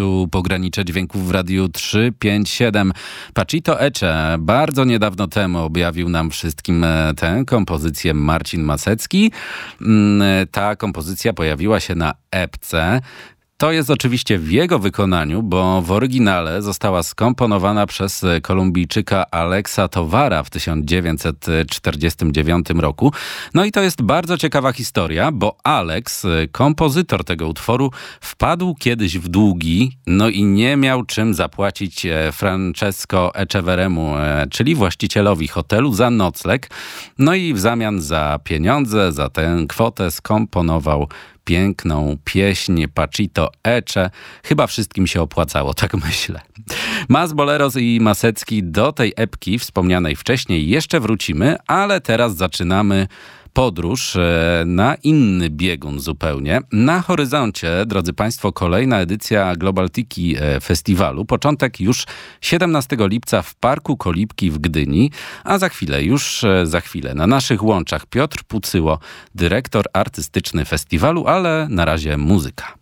Tu Pogranicze Dźwięków w Radiu 357. Pacito Ecce bardzo niedawno temu objawił nam wszystkim tę kompozycję Marcin Masecki. Ta kompozycja pojawiła się na epce. To jest oczywiście w jego wykonaniu, bo w oryginale została skomponowana przez Kolumbijczyka Alexa Tovara w 1949 roku. No i to jest bardzo ciekawa historia, bo Alex, kompozytor tego utworu, wpadł kiedyś w długi, no i nie miał czym zapłacić Francesco Eccheveremu, czyli właścicielowi hotelu, za nocleg. No i w zamian za pieniądze, za tę kwotę skomponował piękną pieśń Pacito Ecce. Chyba wszystkim się opłacało, tak myślę. Mas Boleros i Masecki do tej epki wspomnianej wcześniej jeszcze wrócimy, ale teraz zaczynamy podróż na inny biegun zupełnie. Na horyzoncie, drodzy Państwo, kolejna edycja Global Tiki Festiwalu. Początek już 17 lipca w Parku Kolibki w Gdyni, a już za chwilę na naszych łączach Piotr Pucyło, dyrektor artystyczny festiwalu, ale na razie muzyka.